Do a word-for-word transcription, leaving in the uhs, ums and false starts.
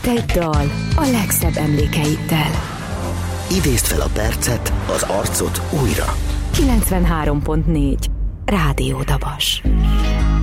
egy dal a legszebb emlékeiddel. Idézd fel a percet, az arcot újra. kilencvenhárom pont négy Rádió Dabas.